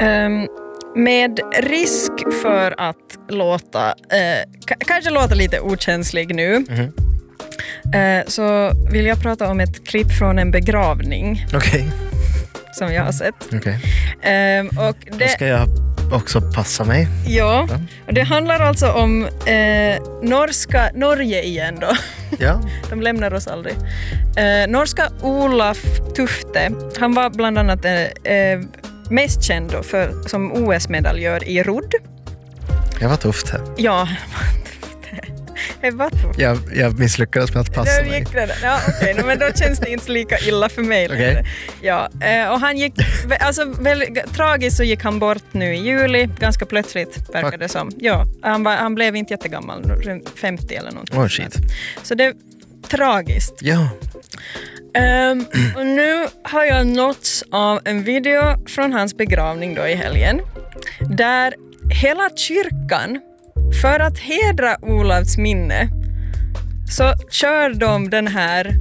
Med risk för att kanske låta lite okänslig nu, så vill jag prata om ett klipp från en begravning. Okej. Som jag har sett. Okej. Och Då ska jag också passa mig. Ja, och det handlar alltså om Norge igen då. Ja. De lämnar oss aldrig. Norska Olaf Tufte, han var bland annat mest känd då som OS-medaljör i rodd. Jag var tufft här. Ja, Jag misslyckades med att passa mig. Ja, okej, men då känns det inte lika illa för mig längre. Okay. Ja, och han gick, alltså väldigt tragiskt så gick han bort nu i juli, ganska plötsligt verkar det som. Ja, han blev inte jättegammal, runt 50 eller något. Oh shit. Så det är tragiskt. Ja. Och nu har jag nåtts av en video från hans begravning då i helgen, där hela kyrkan, för att hedra Olafs minne, så kör de den här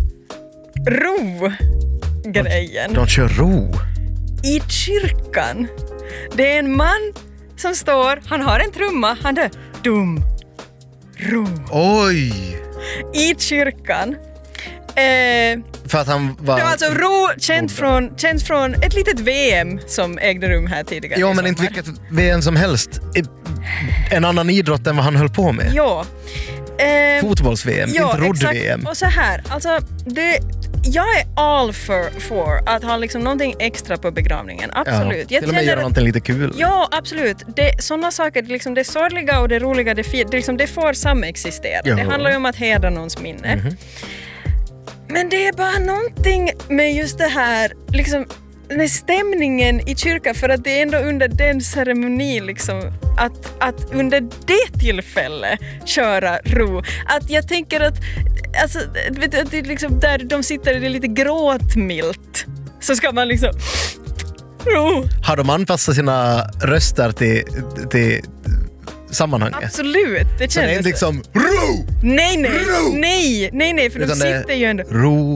ro-grejen. De kör ro? I kyrkan. Det är en man som står, han har en trumma, han är dum, ro. Oj! I kyrkan. För att han var... Det var alltså ro, känt från ett litet VM som ägde rum här tidigare. Ja, men inte vilket VM som helst. En annan idrott än vad han höll på med. Ja. Fotbolls-VM, inte rodd-VM. Och så här, alltså jag är all for att ha liksom någonting extra på begravningen. Absolut. Ja, till och med göra någonting lite kul. Ja, absolut. Sådana saker, liksom det sorgliga och det roliga, det får samexistera. Ja. Det handlar ju om att hedra någons minne. Mm-hmm. Men det är bara någonting med just det här, liksom, med stämningen i kyrkan, för att det är ändå under den ceremoni liksom, att under det tillfälle köra ro. Att jag tänker att, alltså, vet du, att det liksom, där de sitter, det är lite gråtmilt, så ska man liksom ro. Har de anpassat sina röster till sammanhanget? Absolut, det känns så. Det är liksom ro! Nej, för de sitter ju ändå ro.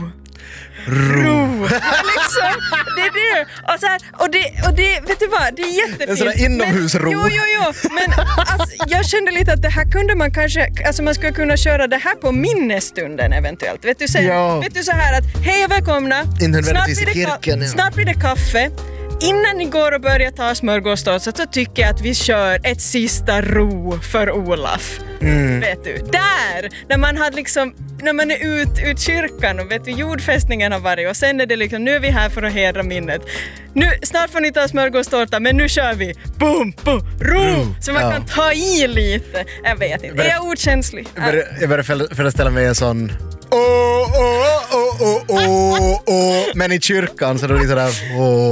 Liksom, det är det. Och så här, och det vet du vad, det är jättefint. En sån där inomhusro. Jo, men alltså, jag kände lite att det här kunde man kanske, alltså man skulle kunna köra det här på minnesstunden eventuellt. Vet du så här att hej och välkomna. Snart blir det kaffe. Innan ni går och börjar ta smörgåstånd så tycker jag att vi kör ett sista ro för Olaf. Vet du, där när man hade liksom, när man är ut kyrkan och vet du, jordfästningen har varit, och sen är det liksom, nu är vi här för att hedra minnet. Nu, snart får ni ta smörgåstårta, men nu kör vi boom, ro, så man kan ta i lite. Jag vet inte, är jag okänslig? Jag börjar föreställa mig en sån men i kyrkan så då är det sådär